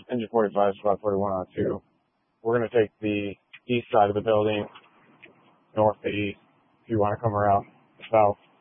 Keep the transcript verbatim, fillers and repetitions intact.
Engine forty-five, Squad forty-one on two. We're going to take the east side of the building, north to east. If you want to come around south,